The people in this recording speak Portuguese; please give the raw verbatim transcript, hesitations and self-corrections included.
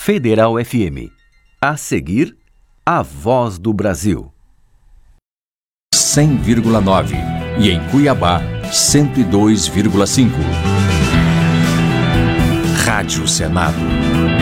Federal F M. A seguir, a voz do Brasil. cem vírgula nove e em Cuiabá, cento e dois vírgula cinco. Rádio Senado.